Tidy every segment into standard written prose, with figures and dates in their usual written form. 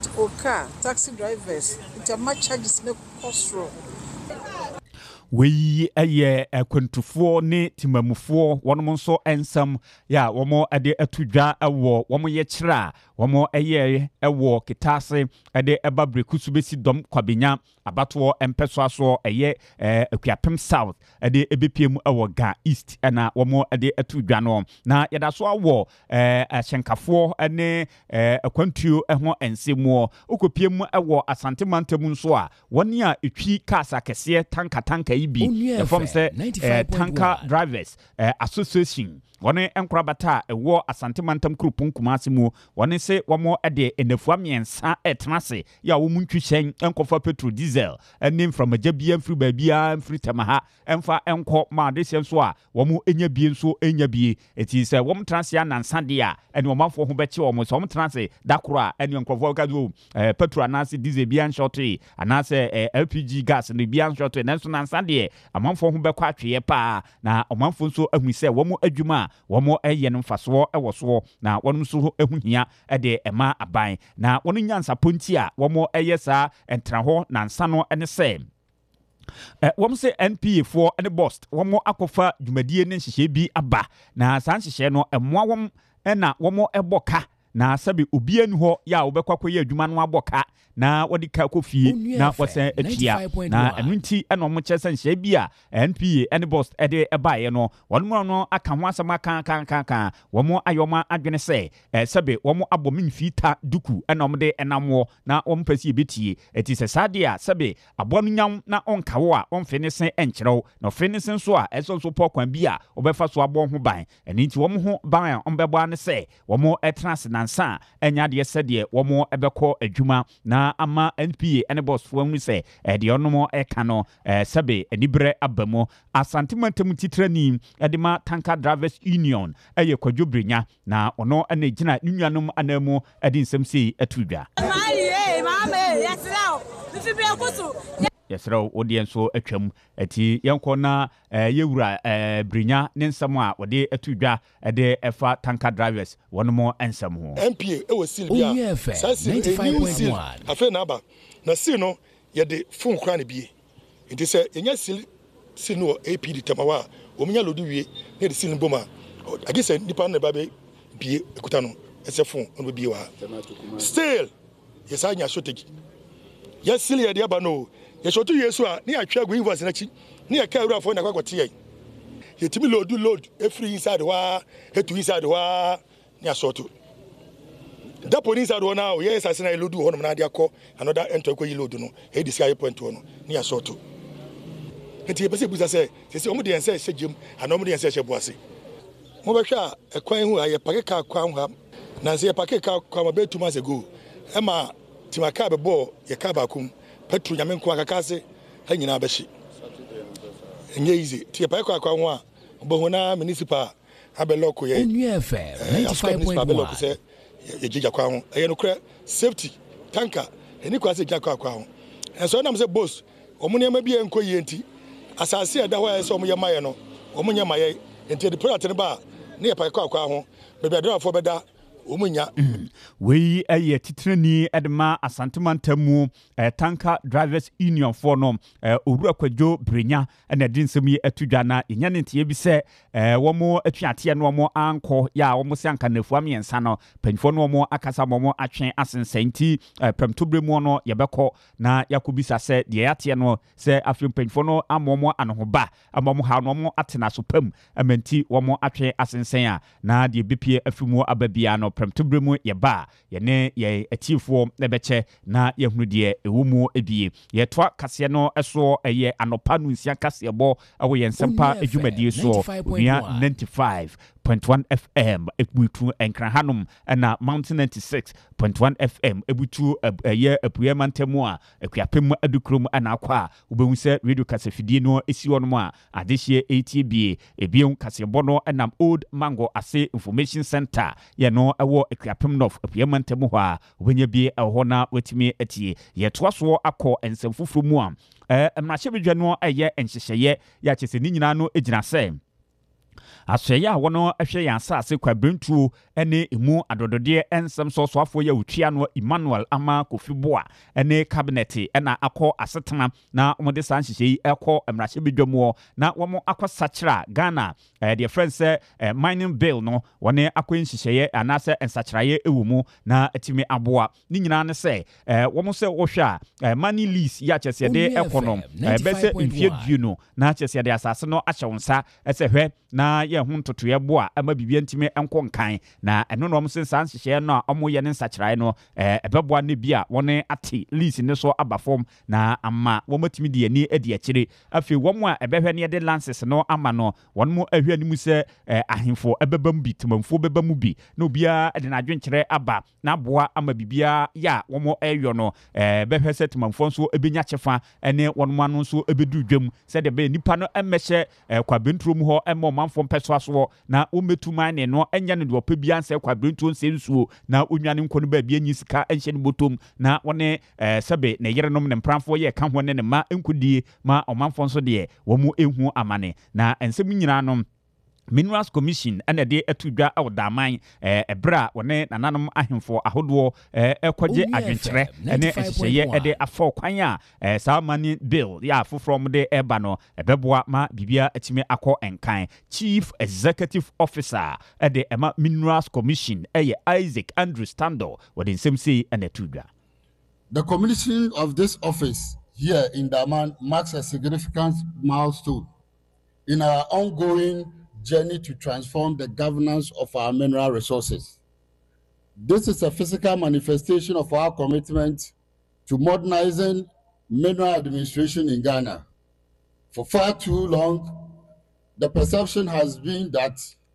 or car, taxi drivers, it's a much charges no cost road. We aye kwantufo ne timamufo wonom nso ensam ya womo ade atudwa ewo womo ye kira womo eye ewo kitase ade ebabrekusu besi dom kwabenya abato empeso aso eye akuapem south ade ebepiem ewo ga east na womo ade atudwa no na yeda so awo ahyenkafo ne akwantuo eho ensemo okopiem ewo asantemantam nso a woni a etwi kasa kese tanka the from say tanker drivers association one enkrabata ewo asantemantam krupun kumase mu one se womo ede enafua miensa etnase ya wo muntwihyen enkofa petrol diesel enim from ajabia free babia free tamaha emfa enko ma de senso a womo enya bie nso enya bie eti se wom transia nansa de a ene womafo ho beche womo so wom transe dakora ene enkrofo ka do petrol anase diesel bia shorty anase LPG gas ne bia shorty nanso nansa de amanfo ho bekwa atwe pa na amanfo nso ahu se womo adwuma womo eye no mfaso ewoso na wonom so ehuhia ede ema aban na wono nyansa ponti a womo eye sa entra ho nansa no ene se wom se NPA for ene boss womo akofa dwumadie ne nhyehyɛ bi aba na san nhyehyɛ no emoa wom na womo eboka na sabi obia ni ho ya obekwakoye adwuma no aboka na wodi ka kofie na wose atia na enunti eno mo kyese nhye bia NPA ene boss ede ebaye no wonmo no aka ho asema kan womo ayoma adwene se sabi womo abom mfita duku eno mde enamwo na wompasi ebetie eti se sade a sabi abo no nyam na onkawo a onfenese enkyerɛw na ofenese so a esonso pokwan bia obefa so abo ho ban enunti womo ho ban a ombebo ane se womo etrans nansa enya de sede womo ebekɔ adwuma na ama NPA ene boss fo hu se de onomo eka no sabe enibre abamu asantemantam titrani edema tanker drivers union eye kwadwobrenya na ono ena gina nuanom anamu edi nsem sei atudwa yesra audience so atwam ati yenko na yewura brenya ne nsam a wode atudwa de efa tanker drivers wonomo ensam ho MPA e was Silvia sasi 95.1 afa na aba na si no ye de fun kra na bie nti se yenya si no APD tamawa o menya lodu wie ne de silin boma agi se nipa na ba be bie ekuta no ese fun on bie wa still yesa nya shotegi yes silia de aba no yeshotu yesu a ne atwa go invoice na chi ne ya ka awura fo na kwakote ye yetimi load every inside wa etu inside wa ne asoto da police inside wa now yes asena load ho no na de akọ another ento ko yi load no e di sky point no ne asoto enti pese buza se omo de ense hyejem ana omo de ense hye boase mo be hwa ekwan hu aye pakeka kwan ha na se pakeka kwa ma betu ma se go e ma timaka be bo ye ka ba kum petru nyame nko akakase ha nyina abeshi enye easy tie pa kwa ho a obohuna municipal abeloko ye UFM 95.1 se ye jija kwa ho eye no kra safety tanker eni kwa se jija kwa ho enso na me se boss omunye ma bi enko ye nti asase eda ho ya se omunye maye no omunye maye nti the product ne ba ne ye pa kwa ho bebe adrafo beda omunya we aye titrani edma asantemantamu tanker drivers union for no owura kwadwo brenya na dinsem yi atudwa na enya ntie bi se womo atwiate no womo anko ya womo se anka nafua miensa no panfo no womo akasa womo atwen asensanti premtobre mu no yebekɔ na yakobisa se de yate no se afrim panfo no amomo anohoba amomo ha no womo atena so pam amanti womo atwen asensan a na de bepie afimu ababia no premtobre mu yeba yene ye atifo nebeche na yehunu de ewumu ebie yetwa kase no eso eye anopa no nsia kase bo awo yensempa adwumadie so 95.1 FM ebutu enkranhanum na Mountain 96.1 FM ebutu eye apuemantemu a akuapem adukrom ana akwa obehu se radio kasefidie no esi wonom a adehye ATB ebion kasebo no na Old Mango Ase Information Center ye no ewo akuapem no apuemantemu ho a obenya bie eho na watimi atie yetoa so akọ ensemfufuru mu a mmahye bedwa no eye enhyehyeye ya kyese ni nyina no egina se Asya wono ehwe yan asase kwabrentuo ene emu adodode ensem so afo ya utua no Emmanuel ama Kofiboa ene cabinet ena akọ asetena na omode san hyehyei ekọ emrahye bedwamo na womo akosachira Ghana the friends mining bill no wone akọ nhyehyeye anase ensachiraye ewumu na etimi aboa ni nyina ne se womo se wohwa money lease ya chesede ekonom bese mfie duno na chesede asase no ahyewonsa esehwe na ye ho ntotoye bo a ama bibia ntime enko nkan na eno no omsensan hyehyeye no omo ye ne nsachiraye no ebeboa ne bia wone ate lease ne so abafom na ama womatimi de ani adi akire afi womo a ebehwe ne de lances no ama no wonmo ahwe animu se ahemfo ebebam bi temamfo bebamu bi na obia de na adwenkyere aba na boa ama bibia ya womo eyo no behwe se temamfo nso ebenya kyefa ene wonmo anu nso ebedu dwam se de be nipa no emehye kwabentrom ho emmo manfo mpeso aso na ometuman ne no enya ne de opebia nse kwabentrom nse nsuo na onwane nkono ba bia nyi sika enhye ne botom na wone sebe ne yerenom ne mpranfo ye ka ho ne ne ma enkudie ma omanfo nso de womo ehu amane na ensem nyina no Minerals Commission and de etudwa awdaman ebra wone nananom ahemfo ahodo ekwaje adwenkyere ene ehye de afọ kwan a Salmani bill ya from de eba no ebeboa ma bibia etime akọ enkan Chief Executive Officer de Emma Minerals Commission Isaac Andrew Stando wode nsem sei ene etudwa. The commission of this office here in Daman marks a significant milestone in our ongoing journey to transform the governance of our mineral resources. This is a physical manifestation of our commitment to modernizing mineral administration in Ghana. For far too long, the perception has been that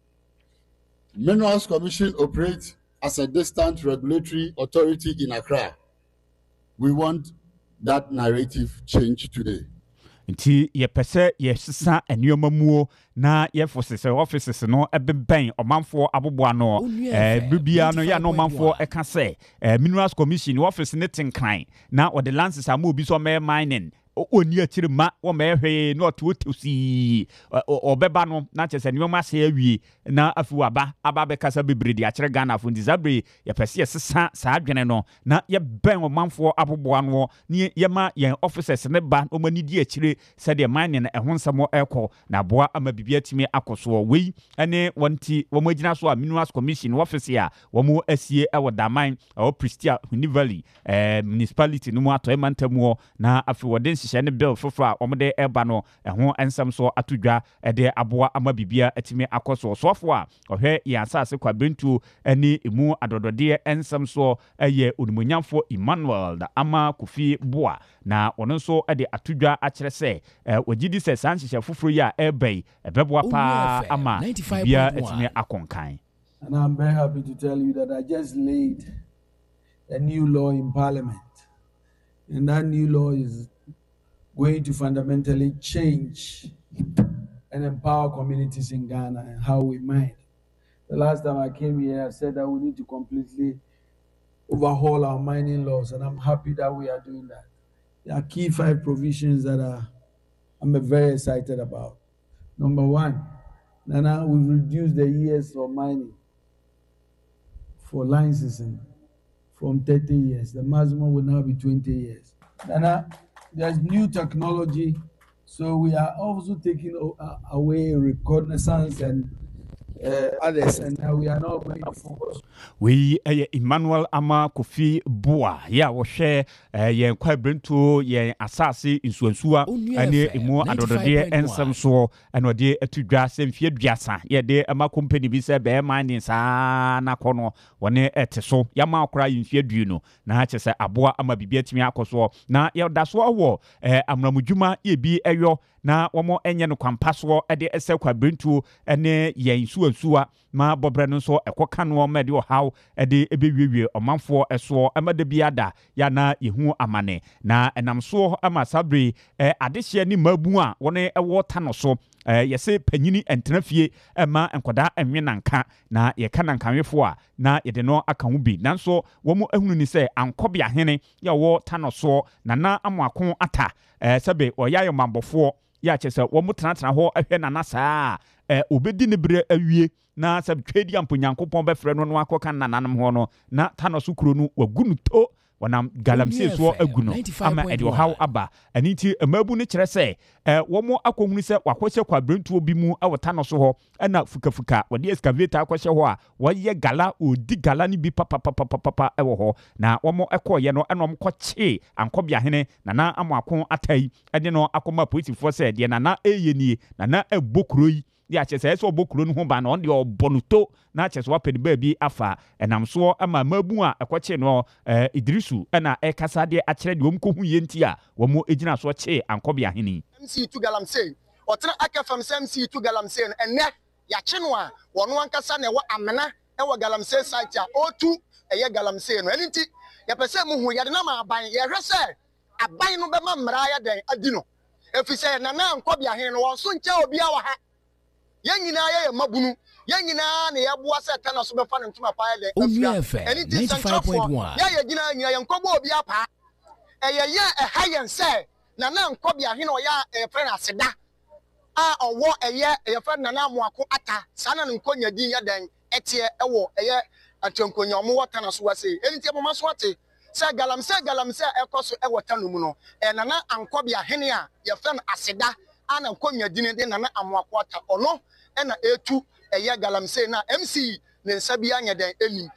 Minerals Commission operates as a distant regulatory authority in Accra. We want that narrative changed today. Nti ye pese ye sisa enyomamuo na ye fosese offices no ebeben omanfo aboboa no bibia no ya no omanfo eka se Minerals Commission office ne tinkran na o de lances am obi so me mining oni akire ma wo ma ehwe na otosi obeba no na chese nyoma se awie na afu aba be kasa bebredi akire Ghana fo ndizabre ye pese ye sisa sa adwene no na ye ben omanfo aboboa no ne ye ma ye offices ne ba o mani di akire se de mining na ehon samo ekọ na boa ama bibia timi akoso wei ene wonti wo magina so a Minerals Commission office ya wo mo asie e wo Daman o Prestia Huni Valley municipality no mo ato emantamu na afi wode shene bill fofra omde eba no ho ensam so atudwa de aboa ama bibia atime akoso sofo a ohwe ya asase kwabrentu ani emu adodode ensam so eye onumunyamfo Emmanuel da ama Kofiboa na ono so de atudwa akere se wagidi se sanhye foforo ya ebei ebeboa pa ama bibia atime akonkan. And I'm very happy to tell you that I just laid a new law in Parliament, and that new law is going to fundamentally change and empower communities in Ghana and how we mine. The last time I came here, I said that we need to completely overhaul our mining laws, and I'm happy that we are doing that. There are key 5 provisions that I'm very excited about. Number 1, Nana, we've reduced the years of mining for licensing from 30 years. The maximum will now be 20 years. Nana, there's new technology, so we are also taking away reconnaissance and others, and we are not going to focus. We Emmanuel ama Kofiboa ya wo hwe ye kwabrentu ye asase nsuansua ane emu adodode ensem so anode atudwa semfie duasa ye de ama company bi se be mining sa na kono wone eteso ya ma akora yimfie duno na ha chese aboa ama bibia timi akoso na ye daso wo amramudwuma ye bi eyo na womo enye no kwampaso de ese kwabrentu ene ye nsuansua ma bobre no so ekoka no ma de haw de ebewiwie omanfo eso amade biada ya na yehu amane na enamso ama sabre adehye ni mabu a wone ewo tano so yese panyini entenafie ma enkoda enwenanka na ye kanankanwefo a na ye de no aka ho bi nanso womo ahunu ni se ankobia hene ya wo tano so na amwako ata sebe oyayo mambofo ya che se wo mutana ho ahwe nana saa obedi ne bre awie na sɛ twedi ampo Nyankopɔn bɛfrɛ no no akɔka nananom ho no na Thanos kuro no wagunu to wanam galamsey so aguno ama ede how aba ani ti amabu ne kyerɛ sɛ wɔmo akɔhunu sɛ wakɔhyɛ kwabrentuo bi mu awɔ Thanos ho ɛna fukafuka wɔde excavator akɔhyɛ hɔ a wɔyɛ gala odi gala ne bi papa ɛwɔ hɔ na wɔmo ɛkɔɔyɛ no ɛna wɔkɔkye ankɔbiahene nana amako atai ɛde no akɔma polisifoɔ sɛ deɛ nana ɛyɛ nana ɛbɔ yi ya kyesɛ ɛsɛ obokuro no ho ba na on de obonuto na kyesɛ wapɛ ba bi afa ɛnam so ama mabu a ɛkɔkye no Idrisu ɛna ɛkasa de akyerɛ de omkohu yenti a wɔmo egyina so kye ankɔbia heni MC2 Galamsey ɔtena akafam sɛ MC2 Galamsey ɛnɛ ya kye no a wɔno ankasa na ɛwɔ amena ɛwɔ Galamsey site a otu ɛyɛ Galamsey no ɛnti yɛpɛ sɛ muhu yɛde na ma aban yɛhwɛ sɛ aban no bɛma mmara ya den adi no efisɛ nana ankɔbia heni no wɔn so nkyɛ obi a wɔ ha yɛnyina yɛ mabunu yɛnyina na yɛboa sɛ Thanos bɛfa ne ntoma paa de afia ɛnti 95.1 yɛ gyina nyina yɛ nkɔbɔ obi apa ɛyɛ ɛha yɛn sɛ nana nkɔbia hene ɔyɛ ɛfrɛ no aseda a ɔwɔ ɛyɛ ɛfrɛ nana amoako ata saa na nkonya din yɛ den ɛteɛ ɛwɔ ɛyɛ atwankonya ɔmo wɔ Thanos wase ɛnti ɛmoma so ate sɛ galamsey ɛkɔ so ɛwɔ Thanos mu no nana nkɔbia hene a yɛfrɛ no aseda ana nkonya din de nana amoako ata ɔno ɛna etu ɛyɛ Galamsey na MC ne nsa bi anya den enim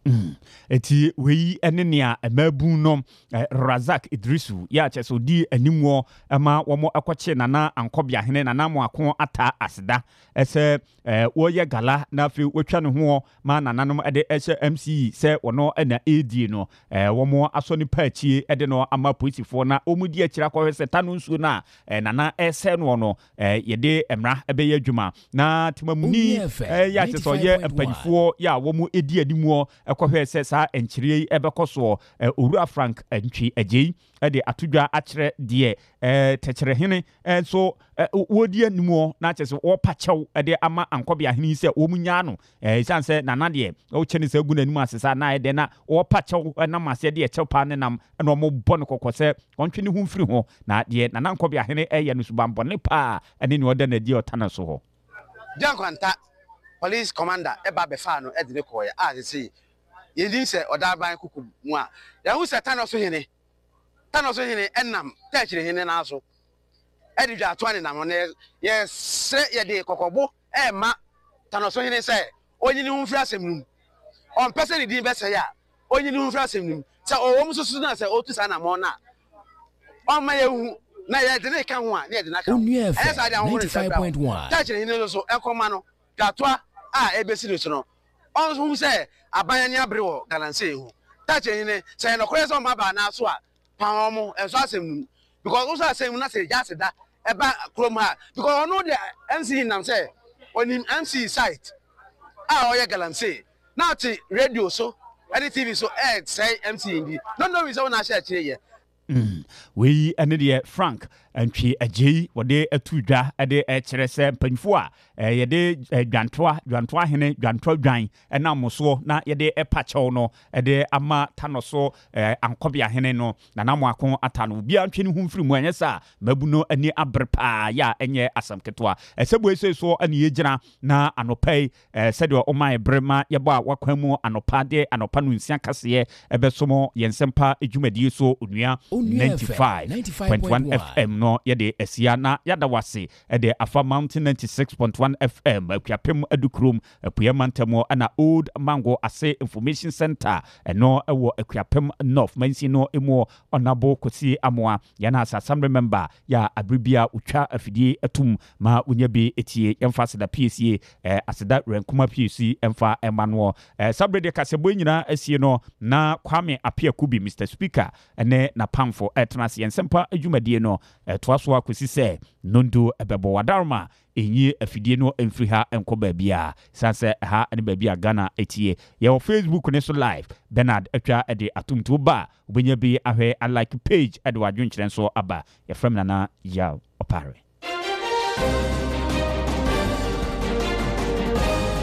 eti wei ene nea amabu no Razak Idrisu ya cheso di animwo ama womo akɔkye nana ankɔbia hene nana moako ata aseda ɛsɛ woyɛ gala na afi wotwa ne ho ma nananom ɛde ɛhyɛ MC sɛ wono ɛna AD no womo asɔ ne paachie ɛde no ama polisifoɔ na omudi akira kɔhwɛ sɛ tano nsuo na nana ɛsɛ no no yɛde emra ɛbɛyɛ adwuma na timamuni ya cheso yɛ mpanyfoɔ ya womo edi animwo ɛkɔhwɛ sɛ saa enkyire ɛbɛkɔ so Owura Frank Ntwi Agye ɛde atodwa akyerɛ deɛ tɛkyerɛ hene so wodi animu na kyerɛ sɛ wɔpa kyɛw ɛde ama ankɔbia hene sɛ wɔmunya no ɛsan sɛ nana deɛ wɔkyɛ ne sɛ gu n'anim asesa na ɛde na wɔpa kyɛw nam ase de ɛkyɛw pa ne nam ɛna ɔmo bɔ ne kɔkɔ sɛ ɔntwe ne ho mfiri ho na deɛ nana ankɔbia hene ɛyɛ no subanbɔ ne pa ɛne ne ɔda na di ɔtana so hɔ Jankwanta police commander eba befa no ɛde ne kɔyɛ a sɛ yɛdi sɛ ɔdaban kuku mu a yɛhu sɛ Thanos hene ɛnam tɛkyerɛ hene na so ɛde dwa atoa ne nam no yɛsrɛ yɛde kɔkɔbo ɛma Thanos hene sɛ onyini ho mfiri asɛm num ɔmpɛ sɛ ne din bɛsɛ a onyini ho mfiri asɛm num sɛ ɔwɔ mu soso na sɛ ɔtu saa namɔ na ɔma yɛhu na yɛde ne ka ho a ne yɛde na ka ho ɛyɛ saa de ahohoro ne sɛ tɛkyerɛ hene so ɛkɔma no dwa atoa a ɛbɛsi ne so no ɔnso sɛ abanya ne abre wɔ Galamsey ho tɛkyerɛ hene sɛ nɔkɔrɛ sɛ ɔma ba na so a pa ɔmo ɛnso asɛm num because also asɛm na sɛ gya aseda ɛba krom ha because ɔno de MC nam sɛ onim MC site a ɔyɛ Galamsey na ɔte radio so ɛne TV so sɛ MC ndi no we sɛ ɔna ahyɛ akyerɛ yɛ wei ene de Frank Ntwi Agye wode atudwa ade kyerɛ sɛ mpanfo a yɛde dwantoa hene dwantoa dwan ɛna moso na yɛde ɛpakyɛw no ɛde ama Thanos ankɔbia hene no na namoako ata no bia ntwe ne ho mfiri mu anyɛ sa mabu no ani abrpa ya ɛnyɛ asam ketwa ɛsɛbo ɛsɛ so ani yɛgyina na anopai sɛdeɛ ɔma ɛbrema yɛbɔ a wakwan mu anopa de anopa no nsia kaseɛ ɛbɛsomo yɛnsɛmpa adwumadie so onua 95.1 FM no yɛde asia na yada wase ɛde afa Mountain 96.1 FM akuapem adukrom apuya mantamo ana Old Mango Ase Information Center ɛno ɛwɔ akuapem North mansi no emu onabo kosi amoa yana asasam remember ya abribia utwa afidie atum ma unya bi etie yɛmfa aseda PSA aseda renkuma PSC ɛmfa emmanuel sabrede kasebo nyina asie no na Kwame Apia Kubi Mr Speaker ɛne na pamfo ɛtena yɛnsɛmpa adwumadie no toaso akosi sɛ nondo ɛbɛbɔ wadarma enyi afidie no emfiri ha enko baabia sanse ha ne baabia Ghana etie yɛwɔ Facebook ne so live Bernard atwa ɛde atumto ba obenya bi ahwɛ a like page ɛde wadwonkyerɛ so aba yɛfrɛ nana ya opare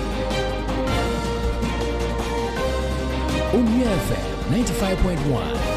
Only FM 95.1